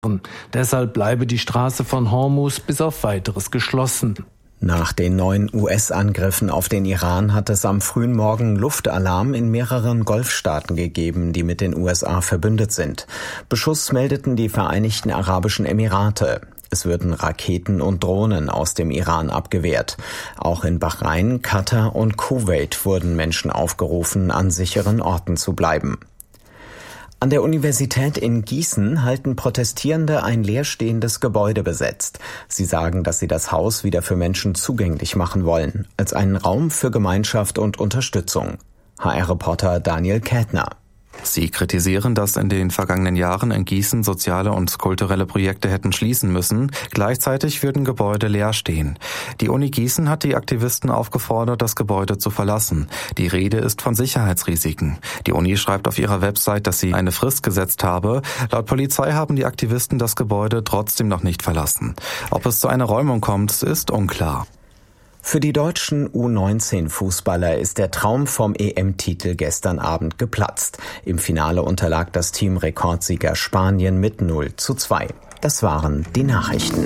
Deshalb bleibe die Straße von Hormuz bis auf Weiteres geschlossen. Nach den neuen US-Angriffen auf den Iran hat es am frühen Morgen Luftalarm in mehreren Golfstaaten gegeben, die mit den USA verbündet sind. Beschuss meldeten die Vereinigten Arabischen Emirate. Es würden Raketen und Drohnen aus dem Iran abgewehrt. Auch in Bahrain, Katar und Kuwait wurden Menschen aufgerufen, an sicheren Orten zu bleiben. An der Universität in Gießen halten Protestierende ein leerstehendes Gebäude besetzt. Sie sagen, dass sie das Haus wieder für Menschen zugänglich machen wollen, als einen Raum für Gemeinschaft und Unterstützung. HR-Reporter Daniel Kätner. Sie kritisieren, dass in den vergangenen Jahren in Gießen soziale und kulturelle Projekte hätten schließen müssen. Gleichzeitig würden Gebäude leer stehen. Die Uni Gießen hat die Aktivisten aufgefordert, das Gebäude zu verlassen. Die Rede ist von Sicherheitsrisiken. Die Uni schreibt auf ihrer Website, dass sie eine Frist gesetzt habe. Laut Polizei haben die Aktivisten das Gebäude trotzdem noch nicht verlassen. Ob es zu einer Räumung kommt, ist unklar. Für die deutschen U19-Fußballer ist der Traum vom EM-Titel gestern Abend geplatzt. Im Finale unterlag das Team Rekordsieger Spanien mit 0:2. Das waren die Nachrichten.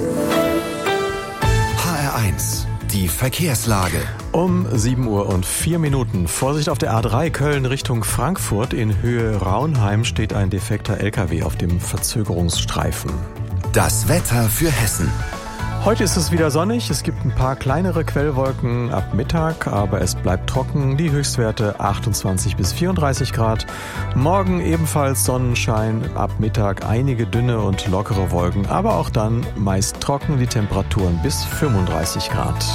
HR1, die Verkehrslage. Um 7:04 Uhr. Vorsicht auf der A3 Köln Richtung Frankfurt. In Höhe Raunheim steht ein defekter LKW auf dem Verzögerungsstreifen. Das Wetter für Hessen. Heute ist es wieder sonnig, es gibt ein paar kleinere Quellwolken ab Mittag, aber es bleibt trocken, die Höchstwerte 28 bis 34 Grad. Morgen ebenfalls Sonnenschein, ab Mittag einige dünne und lockere Wolken, aber auch dann meist trocken, die Temperaturen bis 35 Grad.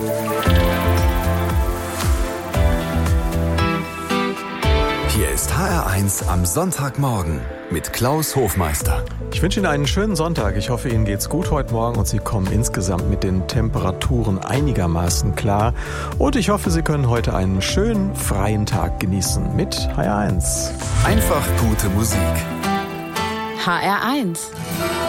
Hier ist HR1 am Sonntagmorgen mit Klaus Hofmeister. Ich wünsche Ihnen einen schönen Sonntag. Ich hoffe, Ihnen geht's gut heute Morgen und Sie kommen insgesamt mit den Temperaturen einigermaßen klar. Und ich hoffe, Sie können heute einen schönen, freien Tag genießen mit HR1. Einfach gute Musik. HR1.